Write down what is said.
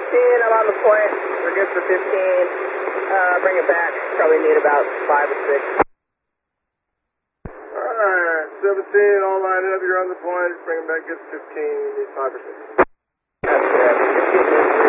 I'm on the point. We're good for 15. Bring it back. Probably need about 5 or 6. Alright, 17, all lined up. You're on the point. Bring it back, get 15. You need 5 or 6. That's good. 15 is